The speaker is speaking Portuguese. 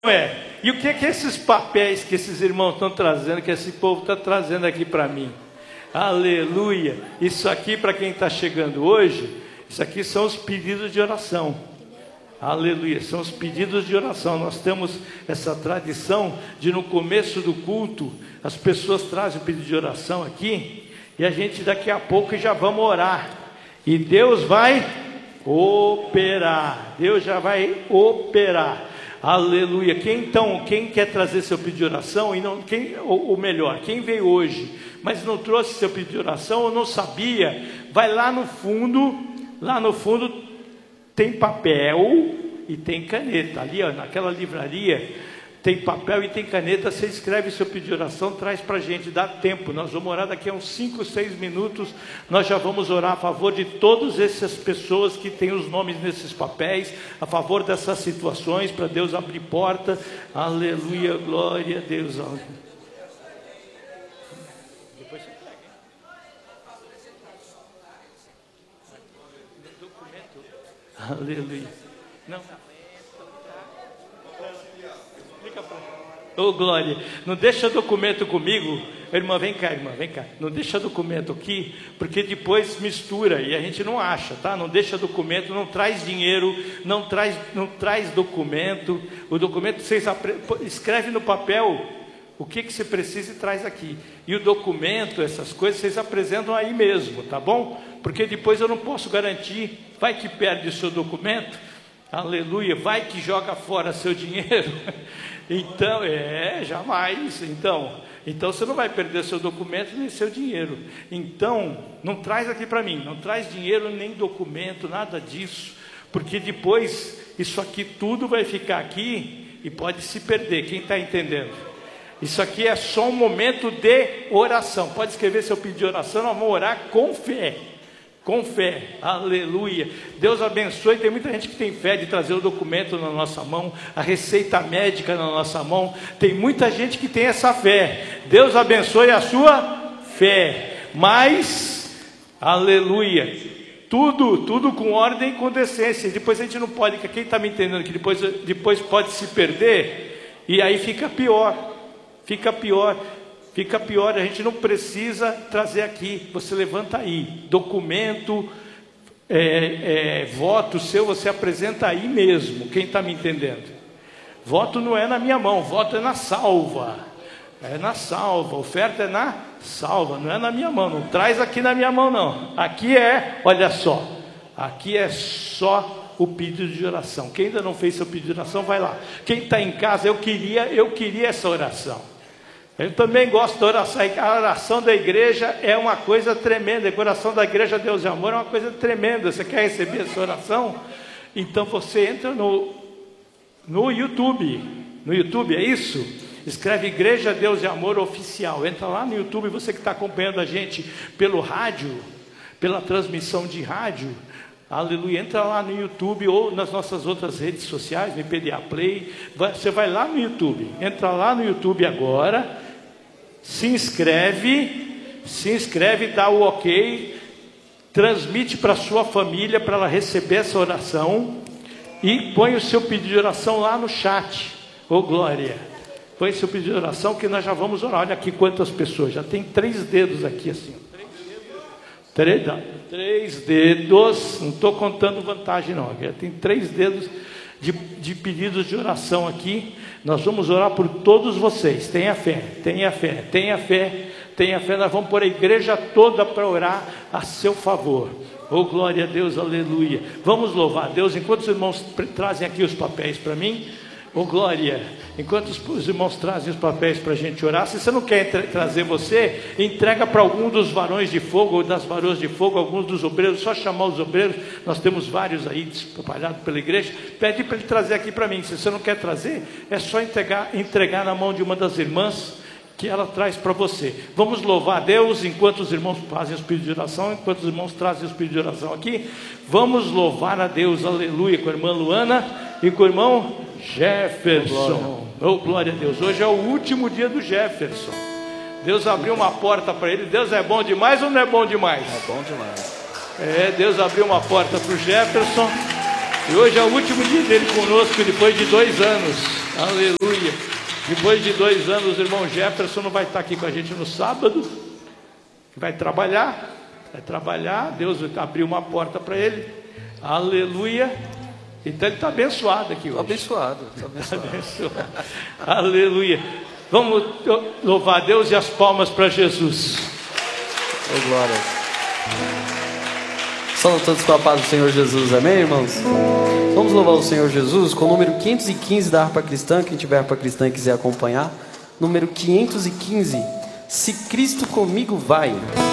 E o que é que esses papéis que esses irmãos estão trazendo, que esse povo está trazendo aqui para mim? Aleluia! Isso aqui, para quem está chegando hoje, isso aqui são os pedidos de oração. Aleluia! São os pedidos de oração. Nós temos essa tradição de, no começo do culto, as pessoas trazem o pedido de oração aqui, e a gente daqui a pouco já vamos orar. E Deus vai operar. Deus já vai operar. Aleluia. Quem quer trazer seu pedido de oração, e não, ou melhor, quem veio hoje, mas não trouxe seu pedido de oração, ou não sabia, vai lá no fundo tem papel e tem caneta. Ali, ó, naquela livraria, tem papel e tem caneta. Você escreve seu pedido de oração, traz para a gente, dá tempo. Nós vamos orar daqui a uns 5, 6 minutos. Nós já vamos orar a favor de todas essas pessoas que têm os nomes nesses papéis, a favor dessas situações, para Deus abrir porta. Aleluia, glória a Deus. Depois você pega, hein? Aleluia. Não. Ô, glória, não deixa documento comigo. Irmã, vem cá, irmã, vem cá. Não deixa documento aqui, porque depois mistura e a gente não acha, tá? Não deixa documento, não traz dinheiro, não traz documento. O documento você escreve no papel o que você precisa e traz aqui. E o documento, essas coisas, vocês apresentam aí mesmo, tá bom? Porque depois eu não posso garantir. Vai que perde o seu documento, aleluia, vai que joga fora seu dinheiro. Então, jamais. Então você não vai perder seu documento nem seu dinheiro. Então, não traz aqui para mim, não traz dinheiro nem documento, nada disso, porque depois isso aqui tudo vai ficar aqui e pode se perder. Quem está entendendo? Isso aqui é só um momento de oração. Pode escrever seu pedido de oração, nós vamos orar com fé. Com fé, aleluia. Deus abençoe. Tem muita gente que tem fé de trazer o documento na nossa mão, a receita médica na nossa mão. Tem muita gente que tem essa fé. Deus abençoe a sua fé. Mas, aleluia, tudo com ordem e com decência. Depois a gente não pode, quem está me entendendo, que depois pode se perder, e aí fica pior, a gente não precisa trazer aqui. Você levanta aí, documento, voto seu, você apresenta aí mesmo. Quem está me entendendo? Voto não é na minha mão, voto é na salva. É na salva, oferta é na salva, não é na minha mão. Não traz aqui na minha mão não. Aqui olha só, aqui é só o pedido de oração. Quem ainda não fez seu pedido de oração, vai lá. Quem está em casa, eu queria essa oração. Eu também gosto da oração. A oração da igreja é uma coisa tremenda. A oração da igreja Deus e Amor é uma coisa tremenda. Você quer receber essa oração? Então você entra no YouTube. No YouTube, é isso? Escreve Igreja Deus e Amor Oficial. Entra lá no YouTube. Você que está acompanhando a gente pelo rádio, pela transmissão de rádio, aleluia, entra lá no YouTube ou nas nossas outras redes sociais, no PDA Play. Você vai lá no YouTube, entra lá no YouTube agora, se inscreve, dá o ok, transmite para a sua família, para ela receber essa oração, e põe o seu pedido de oração lá no chat. Ô glória, põe seu pedido de oração que nós já vamos orar. Olha aqui quantas pessoas, já tem 3 dedos aqui assim, 3 dedos, não estou contando vantagem não, tem 3 dedos de pedidos de oração aqui. Nós vamos orar por todos vocês. Tenha fé, nós vamos pôr a igreja toda para orar a seu favor. Oh glória a Deus, aleluia. Vamos louvar a Deus, enquanto os irmãos trazem aqui os papéis para mim. Oh glória, enquanto os irmãos trazem os papéis para a gente orar, se você não quer trazer você, entrega para algum dos varões de fogo ou das varoas de fogo, alguns dos obreiros, só chamar os obreiros, nós temos vários aí espalhados pela igreja, pede para ele trazer aqui para mim. Se você não quer trazer, é só entregar na mão de uma das irmãs, que ela traz para você. Vamos louvar a Deus enquanto os irmãos fazem os pedidos de oração, enquanto os irmãos trazem os pedidos de oração aqui. Vamos louvar a Deus, aleluia, com a irmã Luana e com o irmão Jefferson. Oh glória a Deus, hoje é o último dia do Jefferson. Deus abriu uma porta para ele. Deus é bom demais ou não é bom demais? É bom demais. Deus abriu uma porta para o Jefferson, e hoje é o último dia dele conosco, depois de 2 anos. Aleluia. Depois de 2 anos, o irmão Jefferson não vai estar aqui com a gente no sábado. Vai trabalhar. Deus abriu uma porta para ele. Aleluia. Então ele está abençoado aqui hoje. Abençoado. Aleluia. Vamos louvar a Deus e as palmas para Jesus. Oh, glória. Salve todos com a paz do Senhor Jesus, amém, irmãos? Vamos louvar o Senhor Jesus com o número 515 da harpa cristã. Quem tiver harpa cristã e quiser acompanhar, número 515. Se Cristo comigo vai.